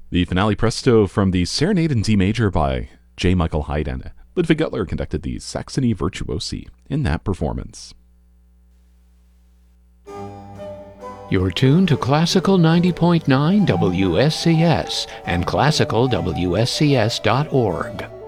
The finale presto from the Serenade in D major by J. Michael Haydn. Ludwig Gutler conducted the Saxony Virtuosi in that performance. You're tuned to Classical 90.9 WSCS and classicalwscs.org.